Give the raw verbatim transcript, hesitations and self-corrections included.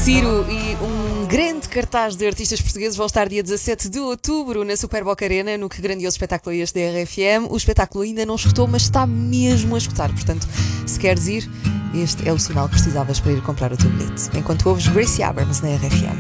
Ciro e um grande cartaz de artistas portugueses vão estar dia dezassete de outubro na Super Boca Arena. No que grandioso espetáculo é este da R F M. O espetáculo ainda não escutou, mas está mesmo a escutar. Portanto, se queres ir, este é o sinal que precisavas para ir comprar o teu bilhete. Enquanto ouves Gracie Abrams na R F M.